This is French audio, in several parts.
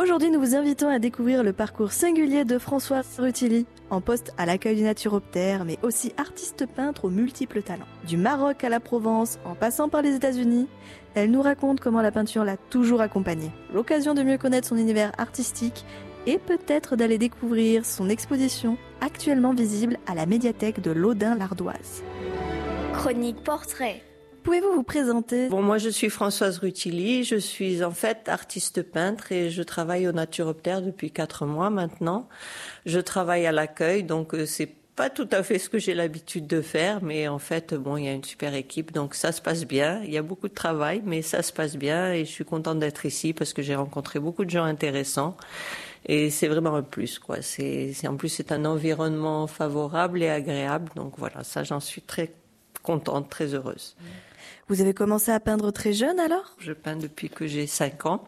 Aujourd'hui, nous vous invitons à découvrir le parcours singulier de Françoise Rutilly, en poste à l'accueil du Naturoptère, mais aussi artiste peintre aux multiples talents. Du Maroc à la Provence, en passant par les États-Unis, elle nous raconte comment la peinture l'a toujours accompagnée. L'occasion de mieux connaître son univers artistique et peut-être d'aller découvrir son exposition, actuellement visible à la médiathèque de Laudun-l'Ardoise. Chronique portrait. Pouvez-vous vous présenter ? Moi je suis Françoise Rutilly, je suis en fait artiste peintre et je travaille au Naturoptère depuis 4 mois maintenant. Je travaille à l'accueil, donc c'est pas tout à fait ce que j'ai l'habitude de faire, mais en fait, il y a une super équipe, donc ça se passe bien. Il y a beaucoup de travail, mais ça se passe bien et je suis contente d'être ici parce que j'ai rencontré beaucoup de gens intéressants et c'est vraiment un plus, quoi. En plus, c'est un environnement favorable et agréable, donc voilà, ça j'en suis très contente, très heureuse. Vous avez commencé à peindre très jeune alors ? Je peins depuis que j'ai 5 ans.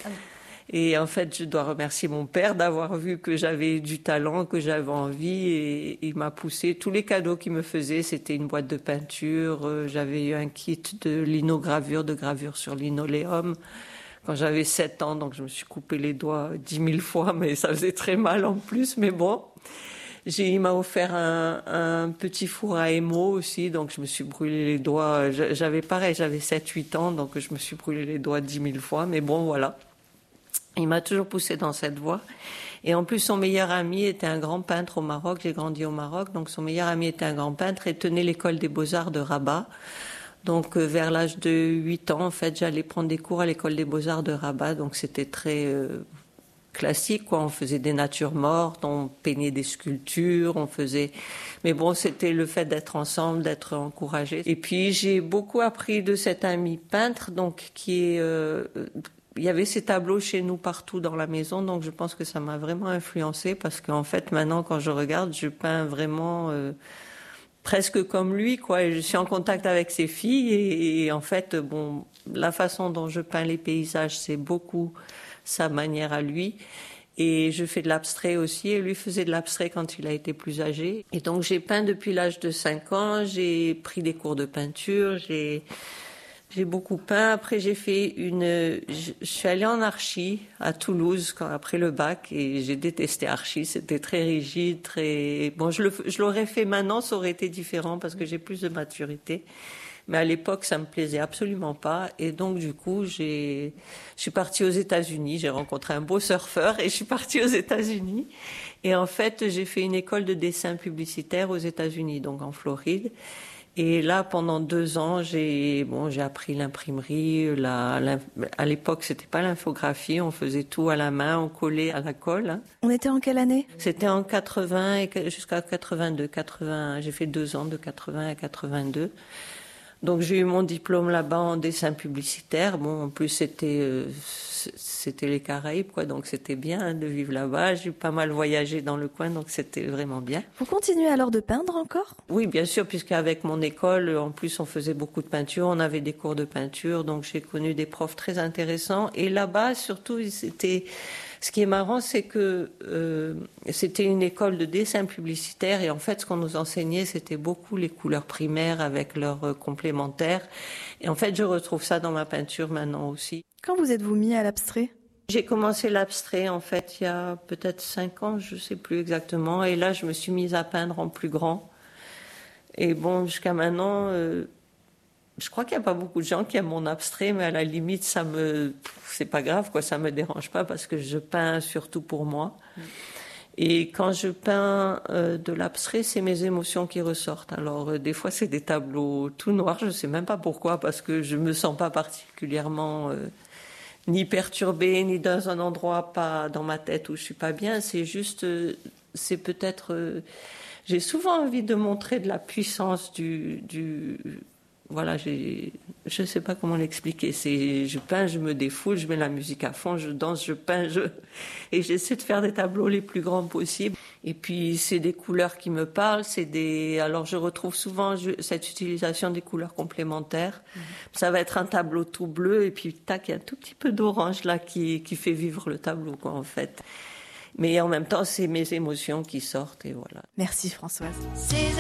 Et en fait, je dois remercier mon père d'avoir vu que j'avais du talent, que j'avais envie et il m'a poussé. Tous les cadeaux qu'il me faisait, c'était une boîte de peinture. J'avais eu un kit de linogravure, de gravure sur linoléum quand j'avais 7 ans. Donc je me suis coupé les doigts 10 000 fois, mais ça faisait très mal en plus. Mais bon, il m'a offert un petit four à émaux aussi, donc je me suis brûlé les doigts. J'avais 7-8 ans, donc je me suis brûlé les doigts 10 000 fois. Mais bon, voilà. Il m'a toujours poussé dans cette voie. Et en plus, son meilleur ami était un grand peintre au Maroc. J'ai grandi au Maroc, donc son meilleur ami était un grand peintre et tenait l'école des Beaux-Arts de Rabat. Donc vers l'âge de 8 ans, en fait, j'allais prendre des cours à l'école des Beaux-Arts de Rabat. Donc c'était très classique, quoi. On faisait des natures mortes, on peignait des sculptures, mais bon, c'était le fait d'être ensemble, d'être encouragés. Et puis j'ai beaucoup appris de cet ami peintre, donc il y avait ces tableaux chez nous partout dans la maison, donc je pense que ça m'a vraiment influencée parce qu'en fait maintenant quand je regarde, je peins vraiment presque comme lui, quoi. Et je suis en contact avec ses filles et en fait, la façon dont je peins les paysages, c'est beaucoup sa manière à lui. Et je fais de l'abstrait aussi, et lui faisait de l'abstrait quand il a été plus âgé. Et donc j'ai peint depuis l'âge de 5 ans, j'ai pris des cours de peinture, j'ai beaucoup peint. Après je suis allée en archi à Toulouse après le bac, et j'ai détesté archi, c'était très rigide, je l'aurais fait maintenant, ça aurait été différent parce que j'ai plus de maturité. Mais à l'époque, ça me plaisait absolument pas. Et donc, du coup, je suis partie aux États-Unis. J'ai rencontré un beau surfeur et je suis partie aux États-Unis. Et en fait, j'ai fait une école de dessin publicitaire aux États-Unis, donc en Floride. Et là, pendant 2 ans, j'ai appris l'imprimerie. À l'époque, c'était pas l'infographie. On faisait tout à la main, on collait à la colle. Hein. On était en quelle année ? C'était en 80 et jusqu'à 82. J'ai fait 2 ans de 80 à 82. Donc j'ai eu mon diplôme là-bas en dessin publicitaire. En plus c'était les Caraïbes, quoi, donc c'était bien de vivre là-bas. J'ai pas mal voyagé dans le coin, donc c'était vraiment bien. Vous continuez alors de peindre encore ? Oui, bien sûr, puisqu'avec mon école, en plus on faisait beaucoup de peinture, on avait des cours de peinture, donc j'ai connu des profs très intéressants. Et là-bas, surtout, ce qui est marrant, c'est que c'était une école de dessin publicitaire et en fait, ce qu'on nous enseignait, c'était beaucoup les couleurs primaires avec leurs complémentaires. Et en fait, je retrouve ça dans ma peinture maintenant aussi. Quand vous êtes-vous mis à l'abstrait ? J'ai commencé l'abstrait, en fait, il y a peut-être 5 ans, je ne sais plus exactement. Et là, je me suis mise à peindre en plus grand. Et jusqu'à maintenant... je crois qu'il n'y a pas beaucoup de gens qui aiment mon abstrait, mais à la limite, c'est pas grave, quoi, ça me dérange pas parce que je peins surtout pour moi. Et quand je peins de l'abstrait, c'est mes émotions qui ressortent. Alors, des fois, c'est des tableaux tout noirs, je sais même pas pourquoi, parce que je me sens pas particulièrement ni perturbée, ni dans un endroit pas dans ma tête où je suis pas bien. C'est juste, c'est peut-être, j'ai souvent envie de montrer de la puissance voilà, je sais pas comment l'expliquer. Je peins, je me défoule, je mets la musique à fond, je danse, je peins, et j'essaie de faire des tableaux les plus grands possibles. Et puis, c'est des couleurs qui me parlent, alors je retrouve souvent cette utilisation des couleurs complémentaires. Ça va être un tableau tout bleu, et puis, tac, il y a un tout petit peu d'orange là qui fait vivre le tableau, quoi, en fait. Mais en même temps, c'est mes émotions qui sortent, et voilà. Merci Françoise. Ces